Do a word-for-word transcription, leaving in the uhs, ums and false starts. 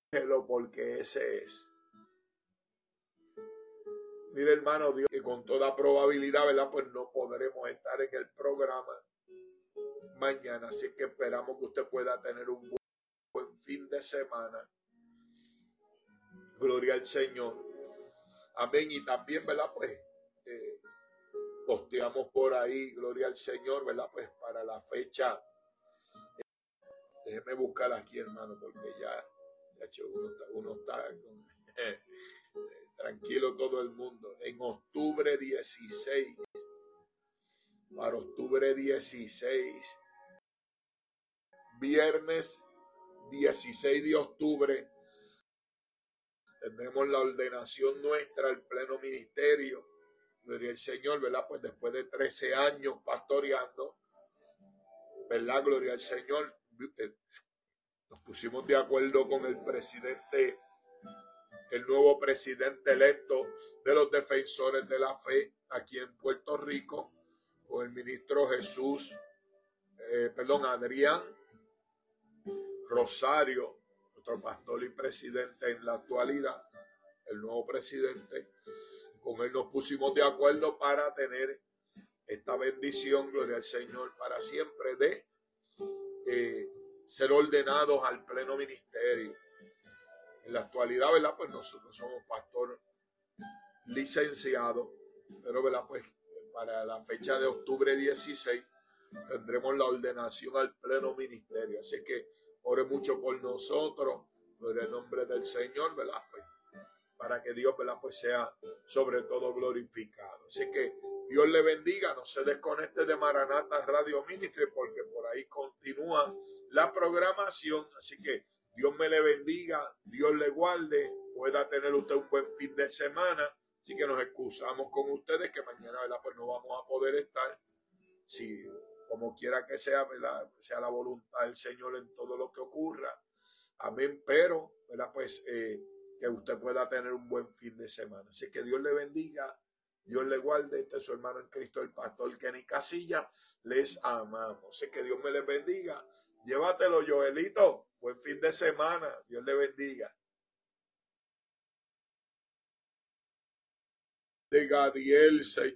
Déjelo porque ese es. Mire, hermano, Dios, que con toda probabilidad, ¿verdad? Pues no podremos estar en el programa mañana. Así que esperamos que usted pueda tener un buen, buen fin de semana. Gloria al Señor. Amén. Y también, ¿verdad? Pues eh, posteamos por ahí, gloria al Señor, ¿verdad? Pues para la fecha. Déjeme buscar aquí, hermano, porque ya, ya uno está, uno está con, eh, tranquilo todo el mundo. En octubre dieciséis, para octubre dieciséis, viernes dieciséis de octubre, tendremos la ordenación nuestra, el pleno ministerio. Gloria al Señor, ¿verdad? Pues después de trece años pastoreando, ¿verdad? Gloria al Señor. Nos pusimos de acuerdo con el presidente, el nuevo presidente electo de los defensores de la fe aquí en Puerto Rico, con el ministro Jesús, eh, perdón, Adrián Rosario, nuestro pastor y presidente en la actualidad, el nuevo presidente. Con él nos pusimos de acuerdo para tener esta bendición, gloria al Señor, para siempre de eh, ser ordenados al pleno ministerio. En la actualidad, ¿verdad? Pues nosotros somos pastor licenciado, pero, ¿verdad? Pues para la fecha de octubre dieciséis tendremos la ordenación al pleno ministerio. Así que ore mucho por nosotros, por el nombre del Señor, ¿verdad? Pues para que Dios, ¿verdad? Pues sea sobre todo glorificado. Así que Dios le bendiga, no se desconecte de Maranata Radio Ministry porque por ahí continúa la programación. Así que Dios me le bendiga, Dios le guarde, pueda tener usted un buen fin de semana. Así que nos excusamos con ustedes que mañana, ¿verdad? Pues no vamos a poder estar. Si como quiera que sea, ¿verdad? Sea la voluntad del Señor en todo lo que ocurra. Amén. Pero, ¿verdad? Pues eh, que usted pueda tener un buen fin de semana. Así que Dios le bendiga, Dios le guarde. Este es su hermano en Cristo, el pastor Kenny Casilla. Les amamos. Así que Dios me les bendiga. Llévatelo, Joelito. Buen fin de semana. Dios le bendiga. De Gadiel, Señor.